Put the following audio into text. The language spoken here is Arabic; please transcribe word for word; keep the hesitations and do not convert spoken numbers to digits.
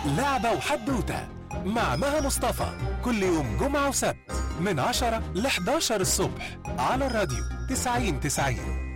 لعبة وحدوتة مع مها مصطفى كل يوم جمعة وسبت من عشرة ل حداشر الصبح على الراديو تسعين تسعين.